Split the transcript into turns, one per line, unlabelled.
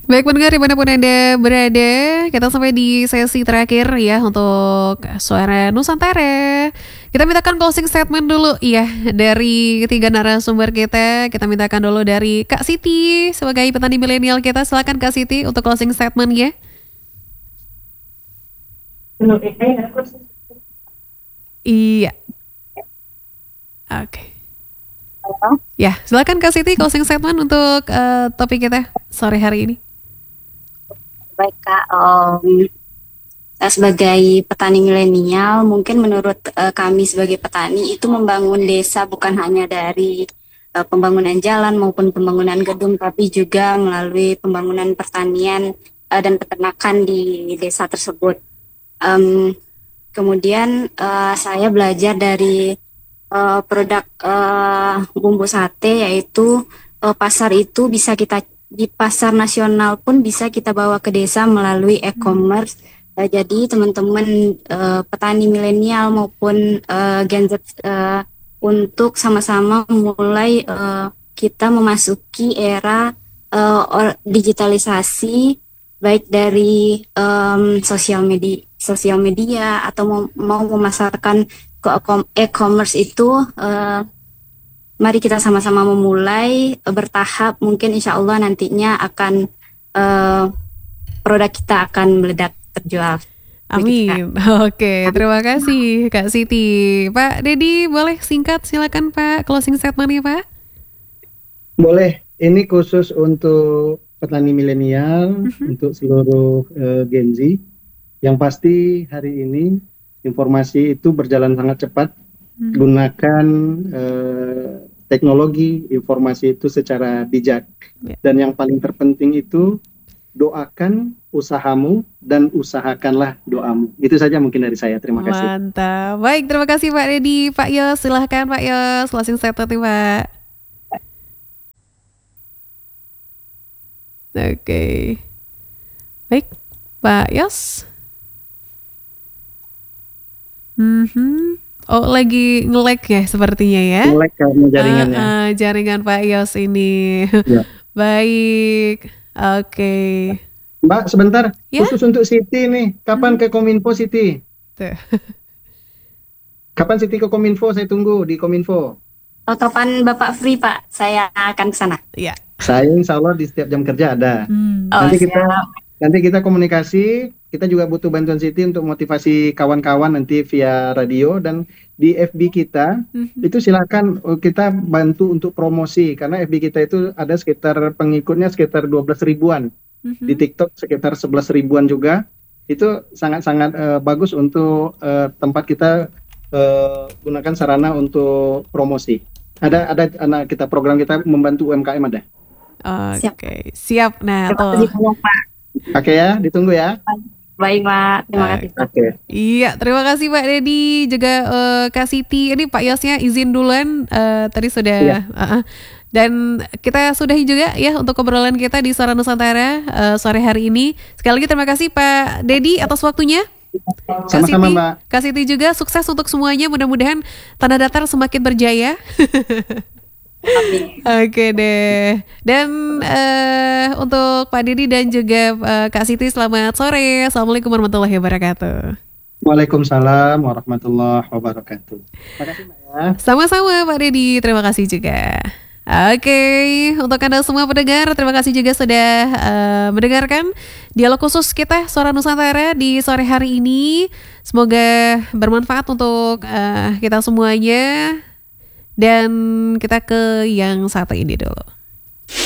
Baik pendengar dimanapun Anda berada, kita sampai di sesi terakhir ya untuk Suara Nusantara. Kita mintakan closing statement dulu ya dari ketiga narasumber kita. Kita mintakan dulu dari Kak Siti sebagai petani milenial kita. Silakan Kak Siti untuk closing statement ya. Iya. Oke. Ya, silakan Kak Siti closing statement untuk topik kita sore hari ini.
Baik Kak, sebagai petani milenial, mungkin menurut kami sebagai petani itu membangun desa bukan hanya dari pembangunan jalan maupun pembangunan gedung, tapi juga melalui pembangunan pertanian dan peternakan di desa tersebut. Kemudian saya belajar dari produk bumbu sate, yaitu pasar itu bisa kita di pasar nasional pun bisa kita bawa ke desa melalui e-commerce. Jadi teman-teman petani milenial maupun Gen Z untuk sama-sama mulai kita memasuki era digitalisasi, baik dari sosial media atau mau memasarkan ke e-commerce itu. Mari kita sama-sama memulai bertahap, mungkin insya Allah nantinya akan produk kita akan meledak terjual.
Amin. Oke, terima kasih Kak Siti. Pak Dedi, boleh singkat silakan Pak closing statement-nya Pak.
Boleh. Ini khusus untuk petani milenial, untuk seluruh Gen Z. Yang pasti hari ini informasi itu berjalan sangat cepat. Gunakan teknologi informasi itu secara bijak. Dan yang paling terpenting itu doakan usahamu dan usahakanlah doamu. Itu saja mungkin dari saya. Terima kasih.
Mantap. Baik, terima kasih Pak Dedi. Pak Yos, silahkan Pak Yos closing statement nih Pak. Oke. Baik, Pak Yos. Oh, lagi nge-lag ya sepertinya ya.
Nge-lag karena jaringannya.
Jaringan Pak Yos ini.
Ya.
Baik. Oke.
Mbak, sebentar.
Ya?
Khusus untuk Siti nih. Kapan ke Kominfo, Siti?
Tuh.
Kapan Siti ke Kominfo? Saya tunggu di Kominfo.
Kapan Bapak free Pak, saya akan ke sana.
Iya.
Saya insya Allah di setiap jam kerja ada. Nanti kita komunikasi. Kita juga butuh bantuan Siti untuk motivasi kawan-kawan nanti via radio, dan di FB kita itu silakan kita bantu untuk promosi, karena FB kita itu ada sekitar pengikutnya sekitar 12 ribuan. Di TikTok sekitar 11 ribuan juga. Itu sangat-sangat bagus untuk tempat kita gunakan sarana untuk promosi. Ada anak kita, program kita membantu UMKM ada.
Oke, siap. Nah,
Oke ya, ditunggu ya.
Baik Pak, terima kasih Pak.
Iya, terima kasih Pak Dedi, juga Kak Siti. Ini Pak Yosnya izin duluan, tadi sudah. Dan kita sudahi juga ya untuk obrolan kita di Suara Nusantara sore hari ini. Sekali lagi terima kasih Pak Dedi atas waktunya.
Sama-sama Mbak.
Kak Siti juga sukses untuk semuanya. Mudah-mudahan Tanah Datar semakin berjaya. Oke deh. Dan untuk Pak Dedi dan juga Kak Siti, selamat sore. Assalamualaikum warahmatullahi wabarakatuh.
Waalaikumsalam warahmatullahi wabarakatuh. Terima kasih Mbak ya.
Sama-sama Pak Dedi, terima kasih juga. Oke, untuk Anda semua pendengar, terima kasih juga sudah mendengarkan dialog khusus kita Suara Nusantara di sore hari ini. Semoga bermanfaat untuk kita semuanya. Dan kita ke yang satu ini dulu.